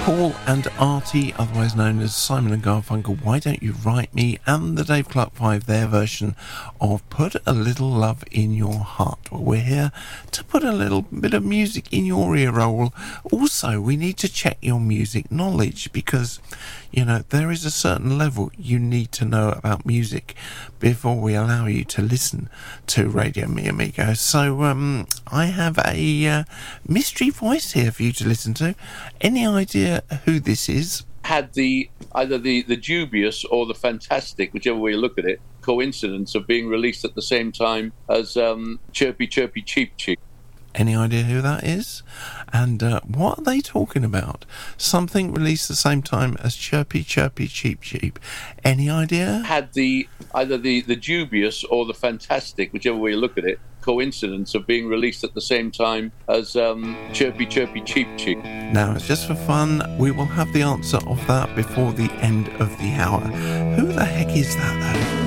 Paul and Artie, otherwise known as Simon and Garfunkel, Why Don't You Write Me, and the Dave Clark 5, their version of Put a Little Love in Your Heart. Well, we're here to put a little bit of music in your ear roll. Also, we need to check your music knowledge because, you know, there is a certain level you need to know about music before we allow you to listen to Radio Mi Amigo. So, I have a mystery voice here for you to listen to. Any idea who this is? Had either the dubious or the fantastic, whichever way you look at it, coincidence of being released at the same time as Chirpy Chirpy Cheep Cheep. Any idea who that is? And what are they talking about? Something released at the same time as Chirpy Chirpy Cheep Cheep. Any idea? Had either the dubious or the fantastic, whichever way you look at it, coincidence of being released at the same time as Chirpy Chirpy Cheep Cheep. Now, it's just for fun. We will have the answer of that before the end of the hour. Who the heck is that, though?